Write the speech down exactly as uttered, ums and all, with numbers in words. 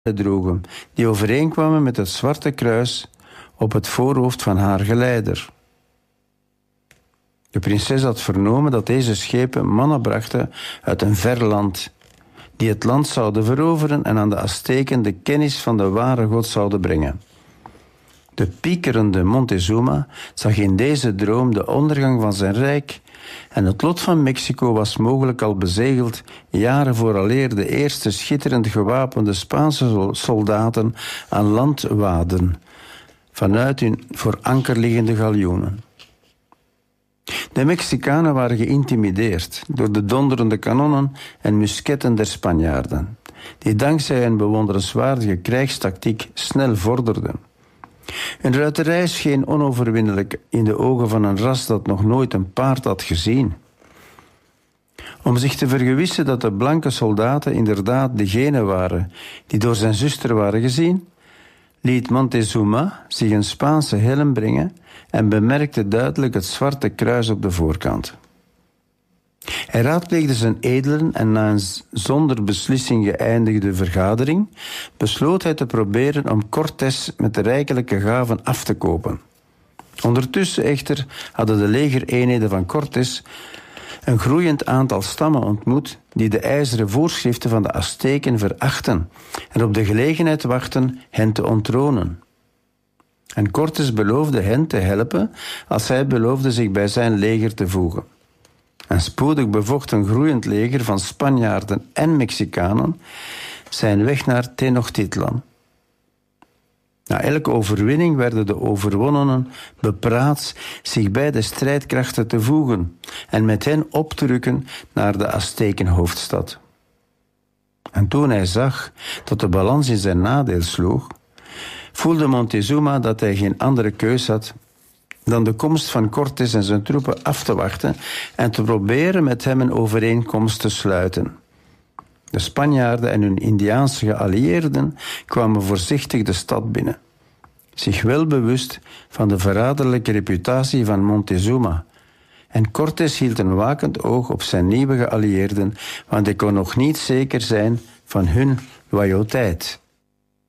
droegen, die overeenkwamen met het zwarte kruis op het voorhoofd van haar geleider. De prinses had vernomen dat deze schepen mannen brachten uit een ver land, die het land zouden veroveren en aan de Azteken de kennis van de ware God zouden brengen. De piekerende Montezuma zag in deze droom de ondergang van zijn rijk en het lot van Mexico was mogelijk al bezegeld jaren vooraleer de eerste schitterend gewapende Spaanse soldaten aan land waadden vanuit hun voor anker liggende galjoenen. De Mexicanen waren geïntimideerd door de donderende kanonnen en musketten der Spanjaarden, die dankzij een bewonderenswaardige krijgstactiek snel vorderden. Hun ruiterij scheen onoverwinnelijk in de ogen van een ras dat nog nooit een paard had gezien. Om zich te vergewissen dat de blanke soldaten inderdaad degenen waren die door zijn zuster waren gezien, liet Montezuma zich een Spaanse helm brengen en bemerkte duidelijk het zwarte kruis op de voorkant. Hij raadpleegde zijn edelen en na een zonder beslissing geëindigde vergadering besloot hij te proberen om Cortés met de rijkelijke gaven af te kopen. Ondertussen echter hadden de legereenheden van Cortés een groeiend aantal stammen ontmoet die de ijzeren voorschriften van de Azteken verachten en op de gelegenheid wachten hen te onttronen. En Cortés beloofde hen te helpen als hij beloofde zich bij zijn leger te voegen. En spoedig bevocht een groeiend leger van Spanjaarden en Mexicanen zijn weg naar Tenochtitlan. Na elke overwinning werden de overwonnenen bepraat zich bij de strijdkrachten te voegen en met hen op te rukken naar de Aztekenhoofdstad. En toen hij zag dat de balans in zijn nadeel sloeg, voelde Montezuma dat hij geen andere keus had dan de komst van Cortés en zijn troepen af te wachten en te proberen met hem een overeenkomst te sluiten. De Spanjaarden en hun Indiaanse geallieerden kwamen voorzichtig de stad binnen, zich wel bewust van de verraderlijke reputatie van Montezuma. En Cortés hield een wakend oog op zijn nieuwe geallieerden, want hij kon nog niet zeker zijn van hun loyaliteit.